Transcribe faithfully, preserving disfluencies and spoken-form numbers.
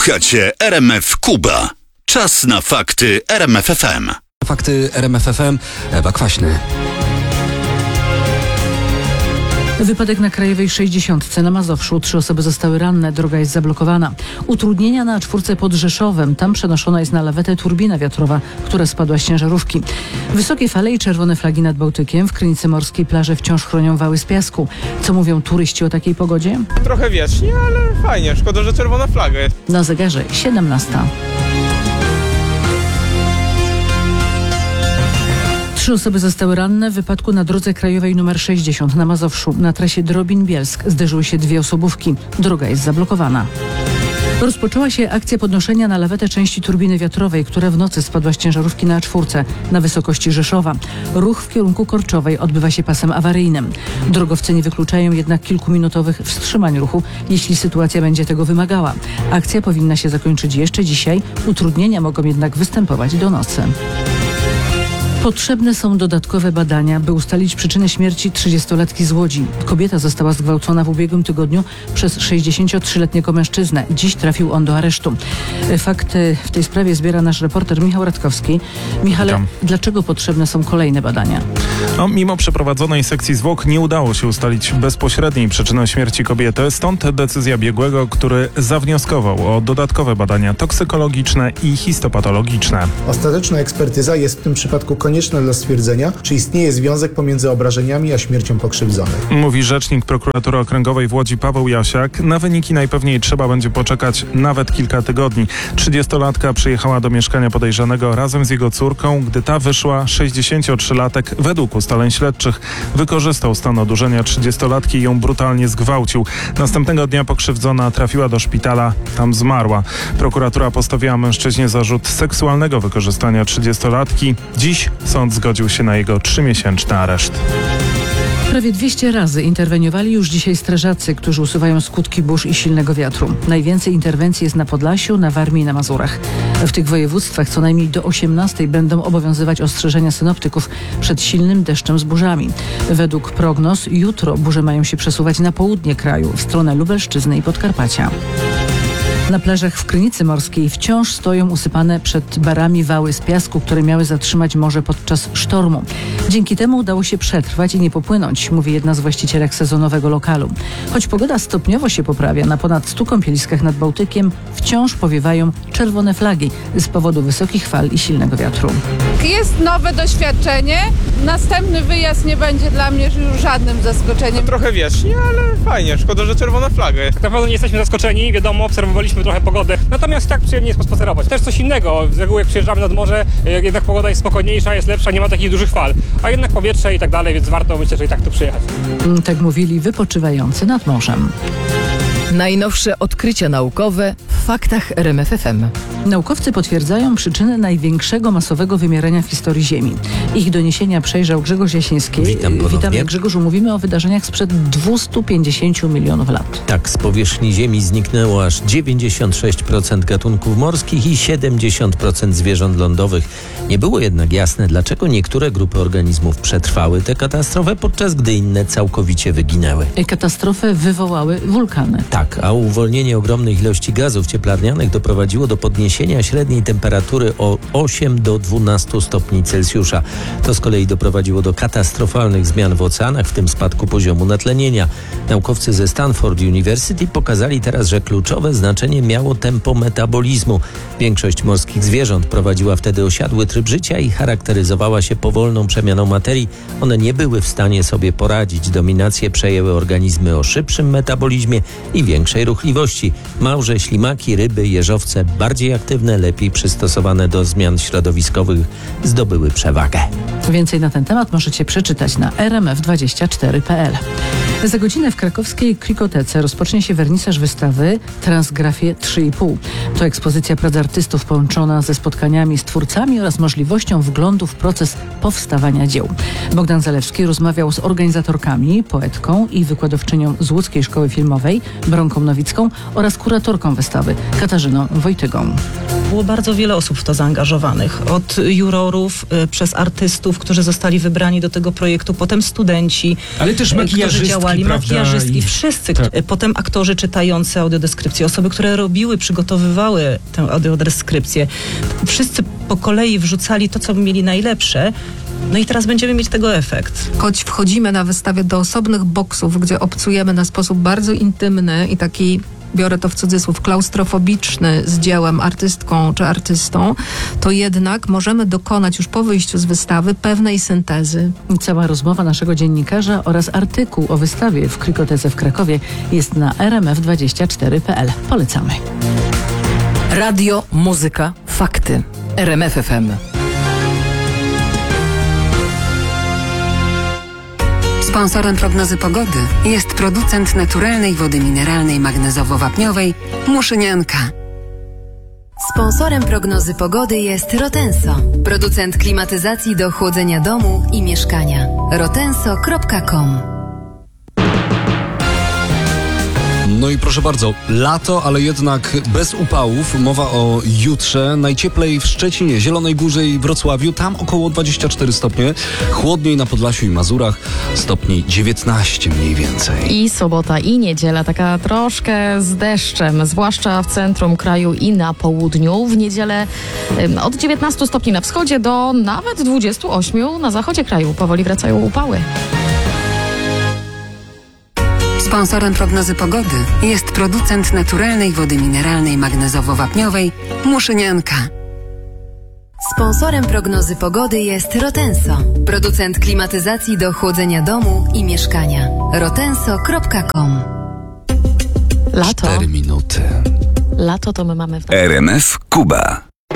Słuchacie R M F Kuba. Czas na fakty R M F F M. Fakty R M F F M. Ewa Kwaśny. Wypadek na Krajowej sześćdziesiątce na Mazowszu. Trzy osoby zostały ranne, droga jest zablokowana. Utrudnienia na czwórce pod Rzeszowem. Tam przenoszona jest na lawetę turbina wiatrowa, która spadła z ciężarówki. Wysokie fale i czerwone flagi nad Bałtykiem. W Krynicy Morskiej plaże wciąż chronią wały z piasku. Co mówią turyści o takiej pogodzie? Trochę wiecznie, ale fajnie. Szkoda, że czerwona flaga jest. Na zegarze siedemnasta. Trzy osoby zostały ranne w wypadku na drodze krajowej nr sześćdziesiąt na Mazowszu. Na trasie Drobin-Bielsk zderzyły się dwie osobówki. Droga jest zablokowana. Rozpoczęła się akcja podnoszenia na lawetę części turbiny wiatrowej, która w nocy spadła z ciężarówki na czwórce na wysokości Rzeszowa. Ruch w kierunku Korczowej odbywa się pasem awaryjnym. Drogowcy nie wykluczają jednak kilkuminutowych wstrzymań ruchu, jeśli sytuacja będzie tego wymagała. Akcja powinna się zakończyć jeszcze dzisiaj. Utrudnienia mogą jednak występować do nocy. Potrzebne są dodatkowe badania, by ustalić przyczynę śmierci trzydziestolatki z Łodzi. Kobieta została zgwałcona w ubiegłym tygodniu przez sześćdziesięciotrzyletniego mężczyznę. Dziś trafił on do aresztu. Fakty w tej sprawie zbiera nasz reporter Michał Radkowski. Michale, Witam. Dlaczego potrzebne są kolejne badania? No, mimo przeprowadzonej sekcji zwłok nie udało się ustalić bezpośredniej przyczyny śmierci kobiety. Stąd decyzja biegłego, który zawnioskował o dodatkowe badania toksykologiczne i histopatologiczne. Ostateczna ekspertyza jest w tym przypadku konieczna dla stwierdzenia, czy istnieje związek pomiędzy obrażeniami a śmiercią pokrzywdzonych. Mówi rzecznik prokuratury okręgowej w Łodzi Paweł Jasiak. Na wyniki najpewniej trzeba będzie poczekać nawet kilka tygodni. Trzydziestolatka przyjechała do mieszkania podejrzanego razem z jego córką. Gdy ta wyszła, sześćdziesięciotrzylatek według ustaleń śledczych wykorzystał stan odurzenia trzydziestolatki i ją brutalnie zgwałcił. Następnego dnia pokrzywdzona trafiła do szpitala, tam zmarła. Prokuratura postawiła mężczyźnie zarzut seksualnego wykorzystania trzydziestolatki. Dziś sąd zgodził się na jego trzymiesięczny areszt. Prawie dwieście razy interweniowali już dzisiaj strażacy, którzy usuwają skutki burz i silnego wiatru. Najwięcej interwencji jest na Podlasiu, na Warmii i na Mazurach. W tych województwach co najmniej do osiemnastej będą obowiązywać ostrzeżenia synoptyków przed silnym deszczem z burzami. Według prognoz jutro burze mają się przesuwać na południe kraju, w stronę Lubelszczyzny i Podkarpacia. Na plażach w Krynicy Morskiej wciąż stoją usypane przed barami wały z piasku, które miały zatrzymać morze podczas sztormu. Dzięki temu udało się przetrwać i nie popłynąć, mówi jedna z właścicielek sezonowego lokalu. Choć pogoda stopniowo się poprawia, na ponad stu kąpieliskach nad Bałtykiem wciąż powiewają czerwone flagi z powodu wysokich fal i silnego wiatru. Jest nowe doświadczenie. Następny wyjazd nie będzie dla mnie już żadnym zaskoczeniem. Trochę wiecznie, ale fajnie. Szkoda, że czerwona flaga jest. Tak naprawdę nie jesteśmy zaskoczeni, wiadomo, obserwowaliśmy trochę pogodę. Natomiast tak przyjemnie jest pospacerować. Też coś innego. Z reguły jak przyjeżdżamy nad morze, jednak pogoda jest spokojniejsza, jest lepsza, nie ma takich dużych fal. A jednak powietrze i tak dalej, więc warto myślę, że i tak tu przyjechać. Tak mówili wypoczywający nad morzem. Najnowsze odkrycia naukowe w faktach R M F F M. Naukowcy potwierdzają przyczyny największego masowego wymierania w historii Ziemi. Ich doniesienia przejrzał Grzegorz Jasiński. Witam ponownie. Witamy, Grzegorzu. Mówimy o wydarzeniach sprzed dwieście pięćdziesiąt milionów lat. Tak, z powierzchni Ziemi zniknęło aż dziewięćdziesiąt sześć procent gatunków morskich i siedemdziesiąt procent zwierząt lądowych. Nie było jednak jasne, dlaczego niektóre grupy organizmów przetrwały tę katastrofę, podczas gdy inne całkowicie wyginęły. Katastrofę wywołały wulkany. Tak, a uwolnienie ogromnych ilości gazów cieplarnianych doprowadziło do podniesienia średniej temperatury o osiem do dwunastu stopni Celsjusza. To z kolei doprowadziło do katastrofalnych zmian w oceanach, w tym spadku poziomu natlenienia. Naukowcy ze Stanford University pokazali teraz, że kluczowe znaczenie miało tempo metabolizmu. Większość morskich zwierząt prowadziła wtedy osiadły tryb życia i charakteryzowała się powolną przemianą materii. One nie były w stanie sobie poradzić. Dominację przejęły organizmy o szybszym metabolizmie i większej ruchliwości. Małże, ślimaki, ryby, jeżowce, bardziej aktywne, lepiej przystosowane do zmian środowiskowych, zdobyły przewagę. Więcej na ten temat możecie przeczytać na r m f dwadzieścia cztery kropka p l. Za godzinę w krakowskiej Krikotece rozpocznie się wernisaż wystawy Transgrafie trzy i pół. To ekspozycja prac artystów połączona ze spotkaniami z twórcami oraz możliwością wglądu w proces powstawania dzieł. Bogdan Zalewski rozmawiał z organizatorkami, poetką i wykładowczynią z Łódzkiej Szkoły Filmowej, Bronką Nowicką oraz kuratorką wystawy, Katarzyną Wojtygą. Było bardzo wiele osób w to zaangażowanych. Od jurorów, y, przez artystów, którzy zostali wybrani do tego projektu, potem studenci, Ale też y, którzy makijażystki, działali, prawda? makijażystki, I- wszyscy. Tak. Y, Potem aktorzy czytający audiodeskrypcje, osoby, które robiły, przygotowywały tę audiodeskrypcję. Wszyscy po kolei wrzucali to, co mieli najlepsze. No i teraz będziemy mieć tego efekt. Choć wchodzimy na wystawę do osobnych boksów, gdzie obcujemy na sposób bardzo intymny i taki, biorę to w cudzysłów, klaustrofobiczny z dziełem, artystką czy artystą, to jednak możemy dokonać już po wyjściu z wystawy pewnej syntezy. Cała rozmowa naszego dziennikarza oraz artykuł o wystawie w Krikotece w Krakowie jest na r m f dwadzieścia cztery kropka p l. Polecamy. Radio, muzyka, fakty. R M F F M. Sponsorem prognozy pogody jest producent naturalnej wody mineralnej magnezowo-wapniowej Muszynianka. Sponsorem prognozy pogody jest Rotenso, producent klimatyzacji do chłodzenia domu i mieszkania. rotenso kropka com. No i proszę bardzo, lato, ale jednak bez upałów. Mowa o jutrze. Najcieplej w Szczecinie, Zielonej Górze i Wrocławiu. Tam około dwadzieścia cztery stopnie. Chłodniej na Podlasiu i Mazurach. Stopni dziewiętnaście mniej więcej. I sobota, i niedziela, taka troszkę z deszczem, zwłaszcza w centrum kraju i na południu. W niedzielę ym, od dziewiętnastu stopni na wschodzie do nawet dwudziestu ośmiu na zachodzie kraju. Powoli wracają upały. Sponsorem prognozy pogody jest producent naturalnej wody mineralnej magnezowo-wapniowej Muszynianka. Sponsorem prognozy pogody jest Rotenso, producent klimatyzacji do chłodzenia domu i mieszkania. rotenso kropka com. Lato, Cztery minuty. lato to my mamy w R M F Kuba.